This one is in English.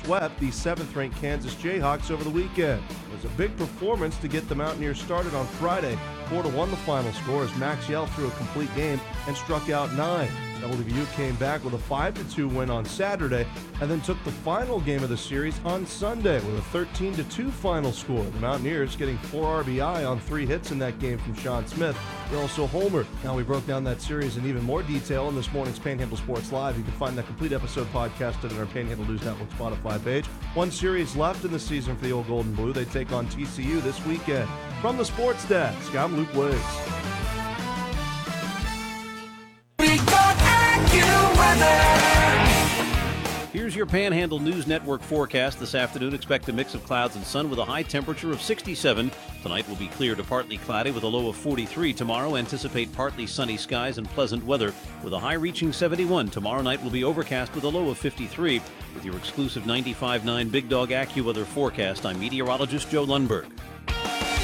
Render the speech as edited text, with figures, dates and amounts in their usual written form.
swept the 7th-ranked Kansas Jayhawks over the weekend. It was a big performance to get the Mountaineers started on Friday. 4-1 the final score as Max Yell threw a complete game and struck out 9. WVU came back with a 5-2 win on Saturday and then took the final game of the series on Sunday with a 13-2 final score. The Mountaineers getting 4 RBI on 3 hits in that game from Sean Smith. They also homered. Now, we broke down that series in even more detail in this morning's Panhandle Sports Live. You can find that complete episode podcasted on our Panhandle News Network Spotify page. One series left in the season for the Old Gold and Blue. They take on TCU this weekend. From the Sports Desk, I'm Luke Wiggs. Here's your Panhandle News Network forecast this afternoon. Expect a mix of clouds and sun with a high temperature of 67. Tonight will be clear to partly cloudy with a low of 43. Tomorrow, anticipate partly sunny skies and pleasant weather with a high reaching 71. Tomorrow night will be overcast with a low of 53. With your exclusive 95.9 Big Dog AccuWeather forecast, I'm meteorologist Joe Lundberg.